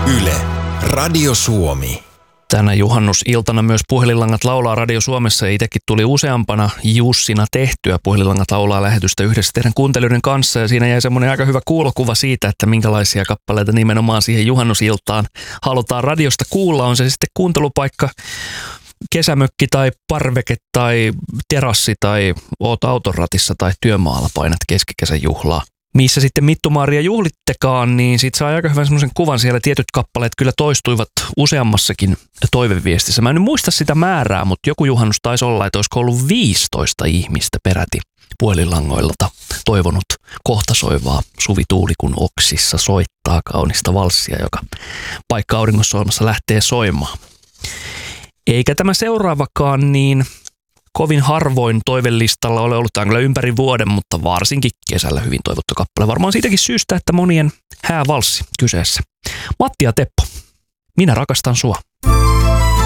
Yle, Radio Suomi. Tänä juhannusiltana myös Puhelinlangat laulaa Radio Suomessa ja itsekin tuli useampana Jussina tehtyä Puhelinlangat laulaa -lähetystä yhdessä teidän kuuntelijoiden kanssa. Ja siinä jäi semmoinen aika hyvä kuulokuva siitä, että minkälaisia kappaleita nimenomaan siihen juhannusiltaan halutaan radiosta kuulla. On se sitten kuuntelupaikka, kesämökki tai parveke tai terassi tai oot autoratissa tai työmaalla painat keskikesän juhlaa. Missä sitten Mittu-Maria juhlittekaan, niin siitä saa aika hyvän semmoisen kuvan. Siellä tietyt kappaleet kyllä toistuivat useammassakin toiveviestissä. Mä en muista sitä määrää, mutta joku juhannus taisi olla, että olisiko ollut 15 ihmistä peräti puhelinlangoilta toivonut kohta soivaa Suvi Tuuli kun oksissa soittaa kaunista valssia, joka paikka auringonsolmassa lähtee soimaan. Eikä tämä seuraavakaan niin kovin harvoin toivelistalla ole ollut. Tämä on kyllä ympäri vuoden, mutta varsinkin kesällä hyvin toivottu kappale. Varmaan siitäkin syystä, että monien häävalssi kyseessä. Matti ja Teppo, minä rakastan sua.